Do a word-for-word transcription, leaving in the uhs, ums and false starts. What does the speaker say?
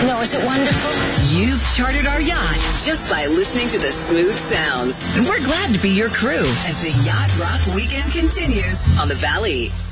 know, is it wonderful? You've chartered our yacht just by listening to the smooth sounds. And we're glad to be your crew as the Yacht Rock Weekend continues on the Valley.